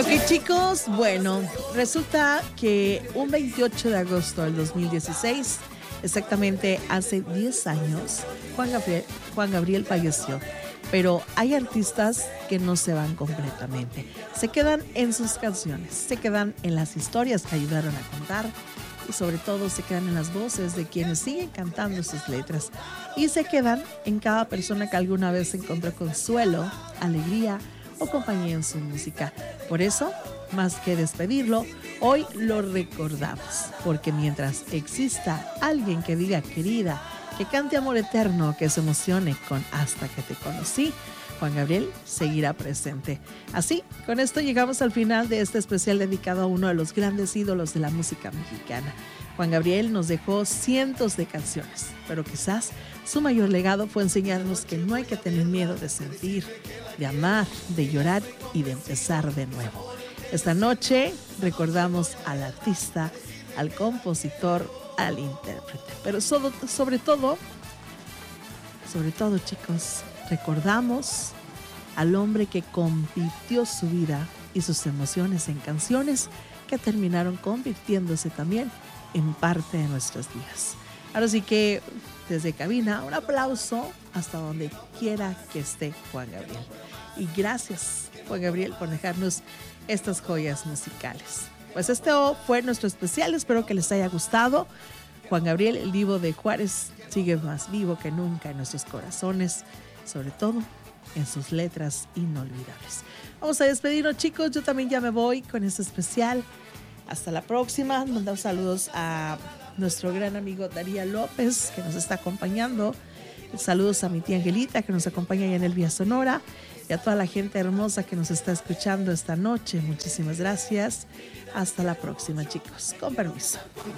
Y chicos, bueno, resulta que un 28 de agosto del 2016, exactamente hace 10 años, Juan Gabriel falleció. Pero hay artistas que no se van completamente. Se quedan en sus canciones, se quedan en las historias que ayudaron a contar y sobre todo se quedan en las voces de quienes siguen cantando sus letras y se quedan en cada persona que alguna vez encontró consuelo, alegría o compañía en su música. Por eso, más que despedirlo, hoy lo recordamos, porque mientras exista alguien que diga querida, que cante amor eterno, que se emocione con Hasta que te conocí, Juan Gabriel seguirá presente. Así, con esto llegamos al final de este especial dedicado a uno de los grandes ídolos de la música mexicana. Juan Gabriel nos dejó cientos de canciones, pero quizás su mayor legado fue enseñarnos que no hay que tener miedo de sentir, de amar, de llorar y de empezar de nuevo. Esta noche recordamos al artista, al compositor, al intérprete. Pero sobre todo, chicos, recordamos al hombre que convirtió su vida y sus emociones en canciones que terminaron convirtiéndose también en parte de nuestros días. Ahora sí que desde cabina, un aplauso hasta donde quiera que esté Juan Gabriel. Y gracias, Juan Gabriel, por dejarnos estas joyas musicales. Pues este fue nuestro especial, espero que les haya gustado. Juan Gabriel, el Divo de Juárez, sigue más vivo que nunca en nuestros corazones, sobre todo en sus letras inolvidables. Vamos a despedirnos, chicos, yo también ya me voy con este especial. Hasta la próxima, mandamos saludos a nuestro gran amigo Daría López, que nos está acompañando. Saludos a mi tía Angelita, que nos acompaña allá en el Vía Sonora, y a toda la gente hermosa que nos está escuchando esta noche. Muchísimas gracias. Hasta la próxima, chicos. Con permiso.